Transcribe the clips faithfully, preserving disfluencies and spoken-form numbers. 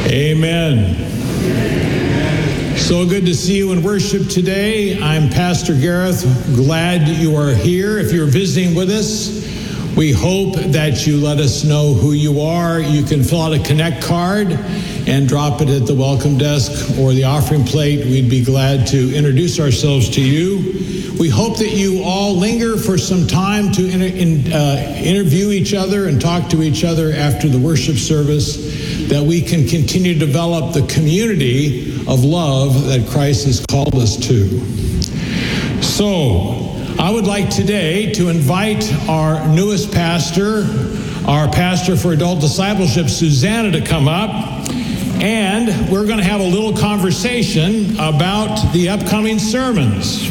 Amen. So good to see you in worship today. I'm Pastor Gareth. Glad you are here. If you're visiting with us, we hope that you let us know who you are. You can fill out a Connect card and drop it at the welcome desk or the offering plate. We'd be glad to introduce ourselves to you. We hope that you all linger for some time to inter- in, uh, interview each other and talk to each other after the worship service, that we can continue to develop the community of love that Christ has called us to. So, I would like today to invite our newest pastor, our pastor for adult discipleship, Susanna, to come up. And we're going to have a little conversation about the upcoming sermons.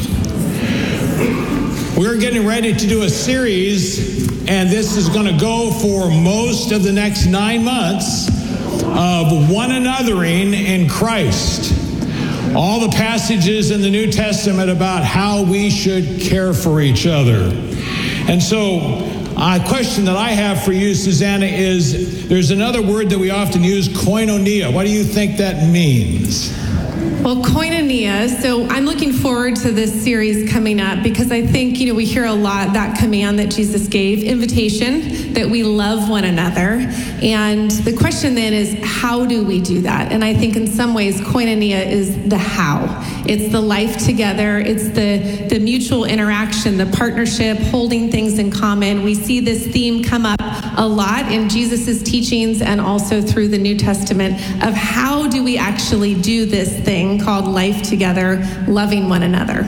We're getting ready to do a series, and this is going to go for most of the next nine months of one anothering in Christ. All the passages in the New Testament about how we should care for each other. And so, a question that I have for you, Susanna, is there's another word that we often use, koinonia. What do you think that means? Well, koinonia, so I'm looking forward to this series coming up because I think, you know, we hear a lot that command that Jesus gave, invitation, that we love one another. And the question then is, how do we do that? And I think in some ways, koinonia is the how. It's the life together. It's the, the mutual interaction, the partnership, holding things in common. We see this theme come up a lot in Jesus's teachings and also through the New Testament of how do we actually do this thing called life together, loving one another.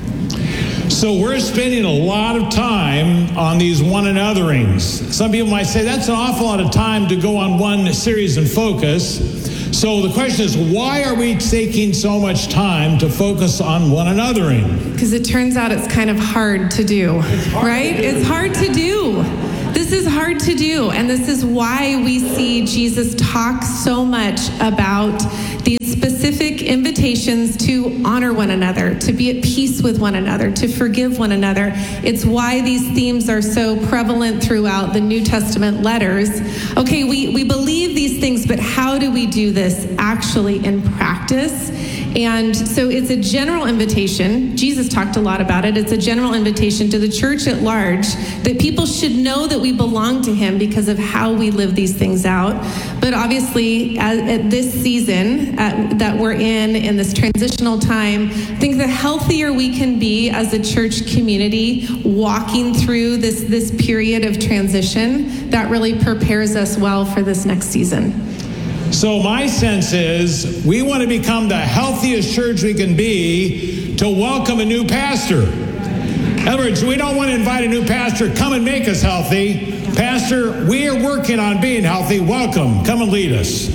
So we're spending a lot of time on these one anotherings. Some people might say that's an awful lot of time to go on one series and focus. So the question is, why are we taking so much time to focus on one anothering? Because it turns out it's kind of hard to do, right? It's hard to do. This is hard to do, and this is why we see Jesus talk so much about these specific invitations to honor one another, to be at peace with one another, to forgive one another. It's why these themes are so prevalent throughout the New Testament letters. Okay, we, we believe these things, but how do we do this actually in practice? And so it's a general invitation. Jesus talked a lot about it. It's a general invitation to the church at large that people should know that we belong to him because of how we live these things out. But obviously, at, at this season at, that we're in, in this transitional time, I think the healthier we can be as a church community walking through this, this period of transition, that really prepares us well for this next season. So my sense is we want to become the healthiest church we can be to welcome a new pastor. In other words, we don't want to invite a new pastor, come and make us healthy. Pastor, we are working on being healthy. Welcome. Come and lead us.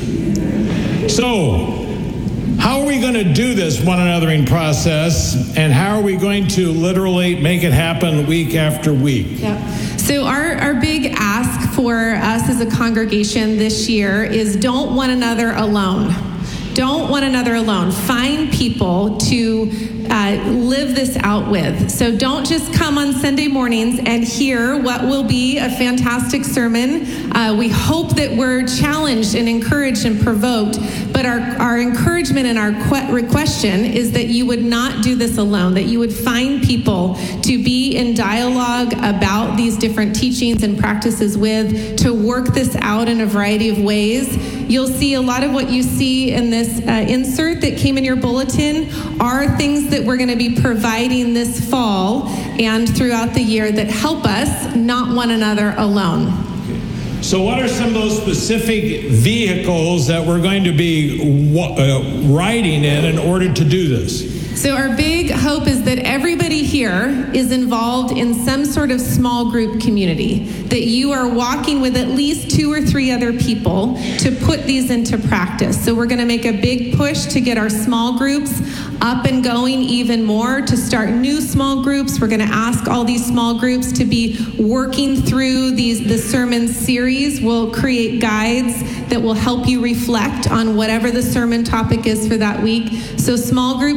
So, how are we going to do this one anothering process, and how are we going to literally make it happen week after week? Yeah. So our, our big ask for us as a congregation this year is don't one another alone. Don't one another alone. Find people to uh, live this out with. So don't just come on Sunday mornings and hear what will be a fantastic sermon. Uh, we hope that we're challenged and encouraged and provoked, but our, our encouragement and our que- question is that you would not do this alone, that you would find people to be in dialogue about these different teachings and practices with, to work this out in a variety of ways. You'll see a lot of what you see in this uh, insert that came in your bulletin are things that we're going to be providing this fall and throughout the year that help us not one another alone. So what are some of those specific vehicles that we're going to be uh, riding in in order to do this? So our big hope is that everybody here is involved in some sort of small group community, that you are walking with at least two or three other people to put these into practice. So we're going to make a big push to get our small groups up and going even more, to start new small groups. We're going to ask all these small groups to be working through these the sermon series. We'll create guides that will help you reflect on whatever the sermon topic is for that week. So small groups will be a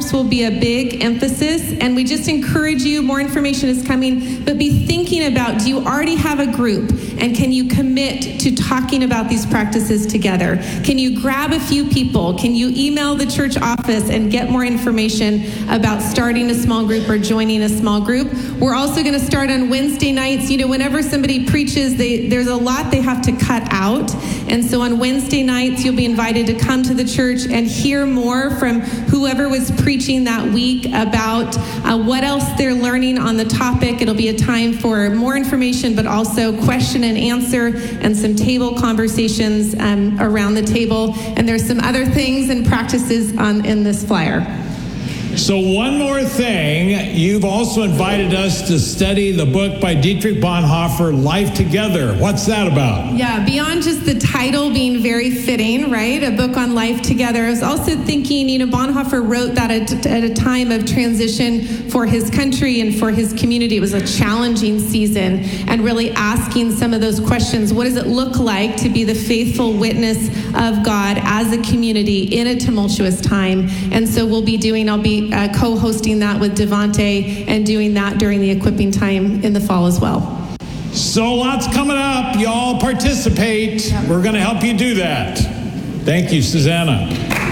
big emphasis, and we just encourage you, more information is coming, but be thinking about, do you already have a group? And can you commit to talking about these practices together? Can you grab a few people? Can you email the church office and get more information about starting a small group or joining a small group? We're also going to start on Wednesday nights. You know, whenever somebody preaches, they, there's a lot they have to cut out. And so on Wednesday nights, you'll be invited to come to the church and hear more from whoever was preaching that week about uh, what else they're learning on the topic. It'll be a time for more information, but also question and answer and some table conversations um, around the table. And there's some other things and practices on in this flyer. So one more thing, you've also invited us to study the book by Dietrich Bonhoeffer, Life Together. What's that about? Yeah, beyond just the title being very fitting, right? A book on life together. I was also thinking, you know, Bonhoeffer wrote that at, at a time of transition for his country and for his community. It was a challenging season, and really asking some of those questions. What does it look like to be the faithful witness of God as a community in a tumultuous time? And so we'll be doing, I'll be Uh, co-hosting that with Devante and doing that during the equipping time in the fall as well. So lots coming up. Y'all participate. Yep. We're going to help you do that. Thank you, Susanna.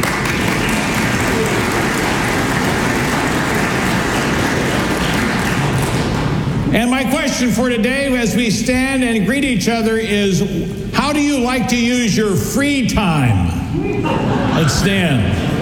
And my question for today as we stand and greet each other is, how do you like to use your free time? Let's stand.